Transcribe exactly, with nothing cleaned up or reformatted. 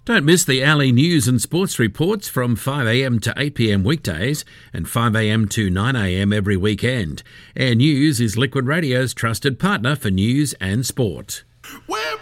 Don't miss the Alley news and sports reports from five a m to eight p m weekdays and five a m to nine a m every weekend. Air News is Liquid Radio's trusted partner for news and sport. Well,